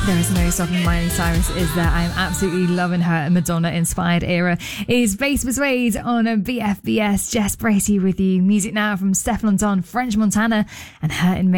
There is no stopping Miley Cyrus, is there? I'm absolutely loving her Madonna-inspired era. Is Bass Persuade on a BFBS. Jess Bracey with you. Music now from Stefflon Don, French Montana, and Hurt in Me.